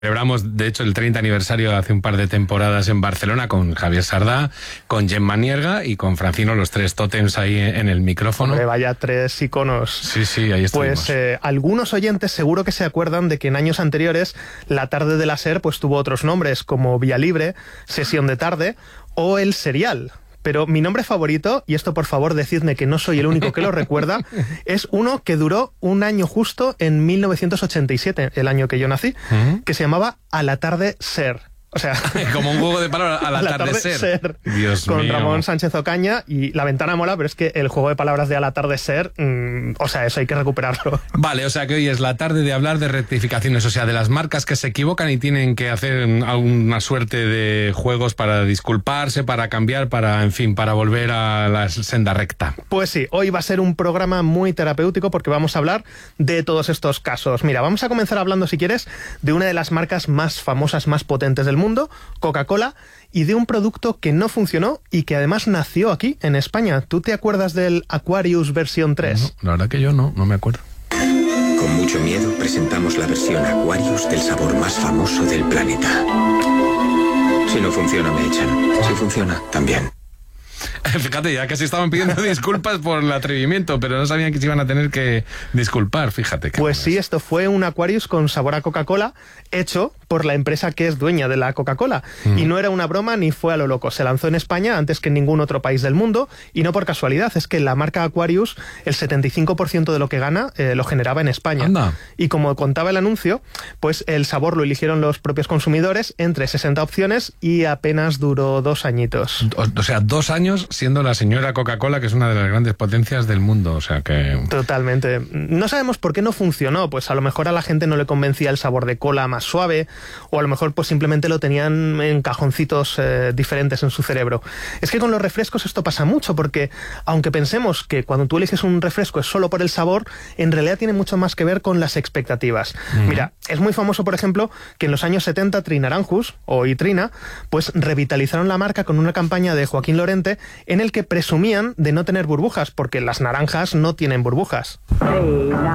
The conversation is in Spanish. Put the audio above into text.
Celebramos, de hecho, el 30 aniversario hace un par de temporadas en Barcelona con Javier Sardá, con Gemma Nierga y con Francino, los tres tótems ahí en el micrófono. Hombre, vaya tres iconos. Sí, ahí estuvimos. Pues algunos oyentes seguro que se acuerdan de que en años anteriores la tarde de la SER pues tuvo otros nombres como Vía Libre, Sesión de Tarde o El Serial. Pero mi nombre favorito, y esto por favor decidme que no soy el único que lo recuerda, es uno que duró un año justo en 1987, el año que yo nací, que se llamaba A la tarde SER. O sea, como un juego de palabras, a la tarde ser. Dios con mío. Ramón Sánchez Ocaña, y La Ventana mola, pero es que el juego de palabras de A la tarde ser, o sea, eso hay que recuperarlo. Vale, o sea que hoy es la tarde de hablar de rectificaciones, o sea, de las marcas que se equivocan y tienen que hacer una suerte de juegos para disculparse, para cambiar, para, en fin, para volver a la senda recta. Pues sí, hoy va a ser un programa muy terapéutico porque vamos a hablar de todos estos casos. Mira, vamos a comenzar hablando, si quieres, de una de las marcas más famosas, más potentes del mundo, Coca-Cola, y de un producto que no funcionó y que además nació aquí, en España. ¿Tú te acuerdas del Aquarius versión 3? No, la verdad que yo no me acuerdo. Con mucho miedo presentamos la versión Aquarius del sabor más famoso del planeta. Si no funciona, me echan. Si funciona, también. Fíjate, ya casi estaban pidiendo disculpas por el atrevimiento, pero no sabían que se iban a tener que disculpar, fíjate. Pues sí, esto fue un Aquarius con sabor a Coca-Cola, hecho por la empresa que es dueña de la Coca-Cola. Y no era una broma ni fue a lo loco. Se lanzó en España antes que en ningún otro país del mundo, y no por casualidad. Es que la marca Aquarius, el 75% de lo que gana, lo generaba en España. Anda. Y como contaba el anuncio, pues el sabor lo eligieron los propios consumidores entre 60 opciones y apenas duró 2 añitos. O sea, 2 años siendo la señora Coca-Cola, que es una de las grandes potencias del mundo, o sea que... Totalmente. No sabemos por qué no funcionó, pues a lo mejor a la gente no le convencía el sabor de cola más suave, o a lo mejor pues simplemente lo tenían en cajoncitos diferentes en su cerebro. Es que con los refrescos esto pasa mucho, porque aunque pensemos que cuando tú eliges un refresco es solo por el sabor, en realidad tiene mucho más que ver con las expectativas. Mira, es muy famoso, por ejemplo, que en los años 70 Trinaranjus, o Itrina, pues revitalizaron la marca con una campaña de Joaquín Lorente en el que presumían de no tener burbujas, porque las naranjas no tienen burbujas.